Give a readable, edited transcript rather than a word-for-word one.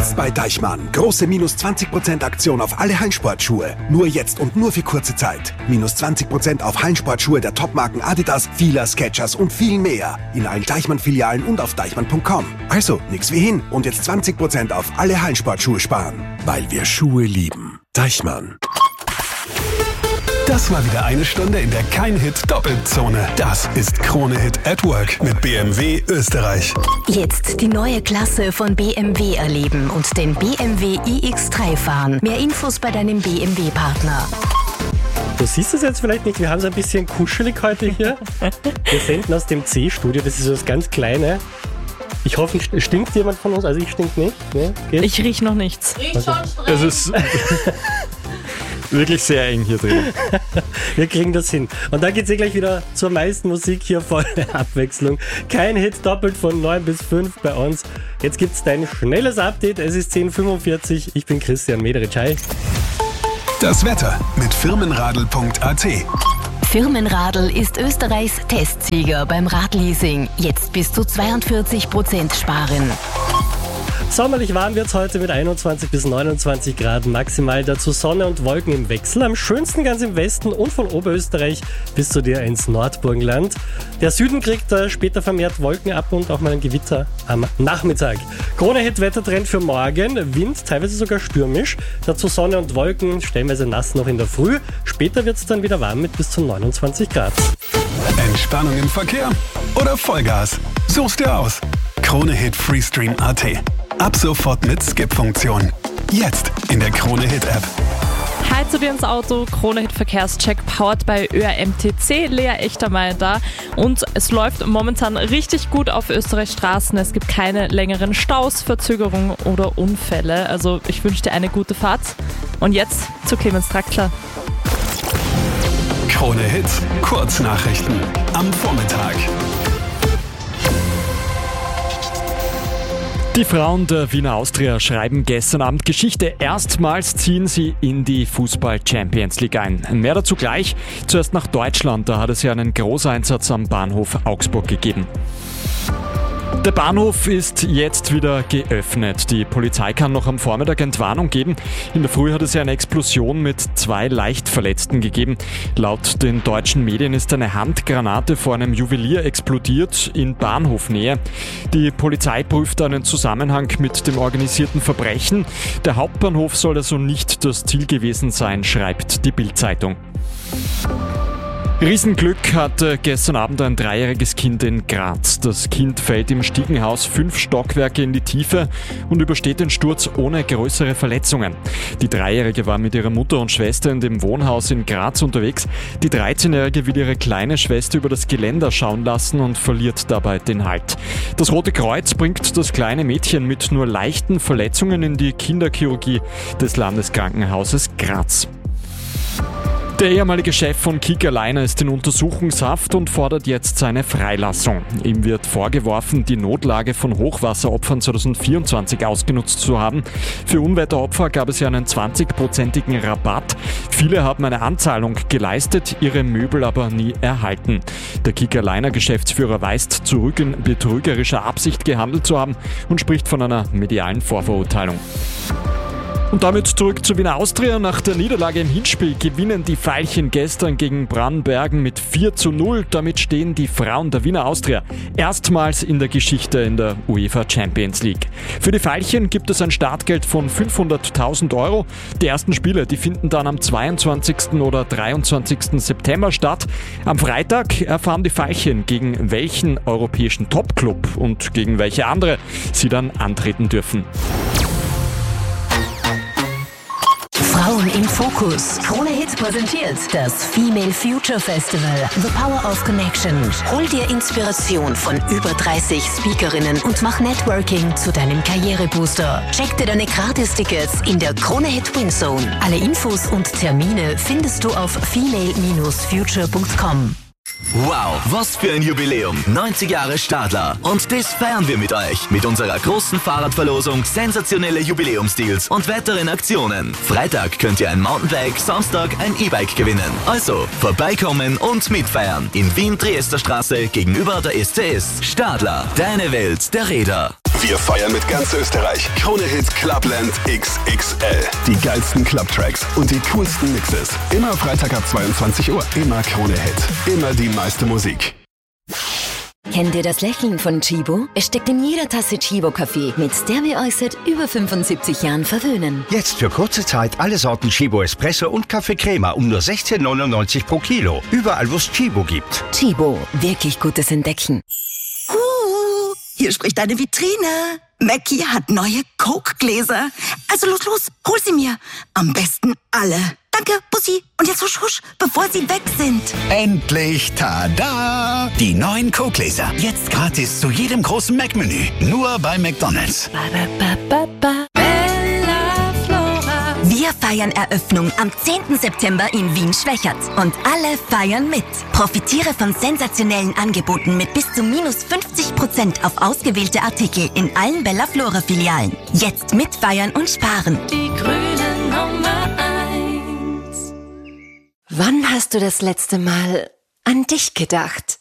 Jetzt bei Deichmann. Große minus 20% Aktion auf alle Hallensportschuhe. Nur jetzt und nur für kurze Zeit. Minus 20% auf Hallensportschuhe der Topmarken Adidas, Fila, Skechers und viel mehr. In allen Deichmann-Filialen und auf deichmann.com. Also, nix wie hin. Und jetzt 20% auf alle Hallensportschuhe sparen. Weil wir Schuhe lieben. Deichmann. Das war wieder eine Stunde in der Kein-Hit-Doppelzone. Das ist Krone Hit at Work mit BMW Österreich. Jetzt die neue Klasse von BMW erleben und den BMW iX3 fahren. Mehr Infos bei deinem BMW-Partner. Du siehst es jetzt vielleicht nicht, wir haben es ein bisschen kuschelig heute hier. Wir senden aus dem C-Studio, das ist so das ganz Kleine. Ich hoffe, stinkt jemand von uns? Also ich stink nicht. Ne? Ich riech noch nichts. Riecht schon streng. Es ist wirklich sehr eng hier drin. Wir kriegen das hin. Und dann geht es gleich wieder zur meisten Musik hier, volle Abwechslung. Kein Hit, doppelt von 9 bis 5 bei uns. Jetzt gibt es dein schnelles Update. Es ist 10:45 Uhr. Ich bin Christian Mederitsch. Hi. Das Wetter mit firmenradl.at. Firmenradl ist Österreichs Testsieger beim Radleasing. Jetzt bis zu 42% sparen. Sommerlich warm wird es heute mit 21 bis 29 Grad maximal. Dazu Sonne und Wolken im Wechsel. Am schönsten ganz im Westen und von Oberösterreich bis zu dir ins Nordburgenland. Der Süden kriegt später vermehrt Wolken ab und auch mal ein Gewitter am Nachmittag. Krone-Hit-Wettertrend für morgen. Wind, teilweise sogar stürmisch. Dazu Sonne und Wolken, stellenweise nass noch in der Früh. Später wird es dann wieder warm mit bis zu 29 Grad. Entspannung im Verkehr oder Vollgas? Such's dir aus. Krone Hit Freestream.at. Ab sofort mit Skip-Funktion. Jetzt in der Krone Hit App. Hi zu dir ins Auto, Krone Hit Verkehrscheck powered bei ÖRMTC, Lea Echtermeier da. Und es läuft momentan richtig gut auf Österreichs Straßen. Es gibt keine längeren Staus, Verzögerungen oder Unfälle. Also ich wünsche dir eine gute Fahrt. Und jetzt zu Clemens Draxler. Krone Hit Kurznachrichten am Vormittag. Die Frauen der Wiener Austria schreiben gestern Abend Geschichte. Erstmals ziehen sie in die Fußball-Champions League ein. Mehr dazu gleich. Zuerst nach Deutschland. Da hat es ja einen Großeinsatz am Bahnhof Augsburg gegeben. Der Bahnhof ist jetzt wieder geöffnet. Die Polizei kann noch am Vormittag Entwarnung geben. In der Früh hat es ja eine Explosion mit 2 Leichtverletzten gegeben. Laut den deutschen Medien ist eine Handgranate vor einem Juwelier explodiert in Bahnhofnähe. Die Polizei prüft einen Zusammenhang mit dem organisierten Verbrechen. Der Hauptbahnhof soll also nicht das Ziel gewesen sein, schreibt die Bild-Zeitung. Riesenglück hatte gestern Abend ein 3-jähriges Kind in Graz. Das Kind fällt im Stiegenhaus 5 Stockwerke in die Tiefe und übersteht den Sturz ohne größere Verletzungen. Die 3-Jährige war mit ihrer Mutter und Schwester in dem Wohnhaus in Graz unterwegs. Die 13-Jährige will ihre kleine Schwester über das Geländer schauen lassen und verliert dabei den Halt. Das Rote Kreuz bringt das kleine Mädchen mit nur leichten Verletzungen in die Kinderchirurgie des Landeskrankenhauses Graz. Der ehemalige Chef von Kickerliner ist in Untersuchungshaft und fordert jetzt seine Freilassung. Ihm wird vorgeworfen, die Notlage von Hochwasseropfern 2024 ausgenutzt zu haben. Für Unwetteropfer gab es ja einen 20%igen Rabatt. Viele haben eine Anzahlung geleistet, ihre Möbel aber nie erhalten. Der Kickerliner-Geschäftsführer weist zurück, in betrügerischer Absicht gehandelt zu haben und spricht von einer medialen Vorverurteilung. Und damit zurück zur Wiener Austria. Nach der Niederlage im Hinspiel gewinnen die Veilchen gestern gegen Brannbergen mit 4:0. Damit stehen die Frauen der Wiener Austria erstmals in der Geschichte in der UEFA Champions League. Für die Veilchen gibt es ein Startgeld von 500.000 €. Die ersten Spiele, die finden dann am 22. oder 23. September statt. Am Freitag erfahren die Veilchen, gegen welchen europäischen Topclub und gegen welche andere sie dann antreten dürfen. Frauen im Fokus. Krone Hit präsentiert das Female Future Festival. The Power of Connection. Hol dir Inspiration von über 30 Speakerinnen und mach Networking zu deinem Karrierebooster. Check dir deine Gratis-Tickets in der Krone Hit Winzone. Alle Infos und Termine findest du auf female-future.com. Wow, was für ein Jubiläum. 90 Jahre Stadler. Und das feiern wir mit euch. Mit unserer großen Fahrradverlosung, sensationelle Jubiläumsdeals und weiteren Aktionen. Freitag könnt ihr ein Mountainbike, Samstag ein E-Bike gewinnen. Also, vorbeikommen und mitfeiern. In Wien, Triester Straße, gegenüber der SCS. Stadler, deine Welt der Räder. Wir feiern mit ganz Österreich. Krone Hit Clubland XXL. Die geilsten Clubtracks und die coolsten Mixes. Immer Freitag ab 22 Uhr. Immer Krone Hit. Immer die meiste Musik. Kennt ihr das Lächeln von Chibo? Es steckt in jeder Tasse Chibo-Kaffee, mit der wir euch seit über 75 Jahren verwöhnen. Jetzt für kurze Zeit alle Sorten Chibo Espresso und Kaffee Crema um nur 16,99 pro Kilo. Überall, wo es Chibo gibt. Chibo, wirklich gutes Entdecken. Hier spricht eine Vitrine. Mackie hat neue Coke-Gläser. Also los, hol sie mir. Am besten alle. Danke, Bussi. Und jetzt husch, husch, bevor sie weg sind. Endlich, tada! Die neuen Coke-Gläser. Jetzt gratis zu jedem großen Mac-Menü. Nur bei McDonald's. Wir feiern Eröffnung am 10. September in Wien-Schwächert. Und alle feiern mit. Profitiere von sensationellen Angeboten mit bis zu minus 50% auf ausgewählte Artikel in allen Bella Flora-Filialen. Jetzt mitfeiern und sparen. Die grüne Nummer 1. Wann hast du das letzte Mal an dich gedacht?